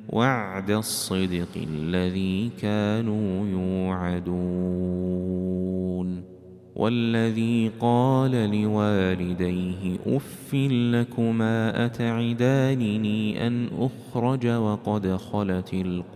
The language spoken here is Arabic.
وعد الصدق الذي كانوا يوعدون والذي قال لوالديه أف لكما أتعدانني أن أخرج وقد خلت القرون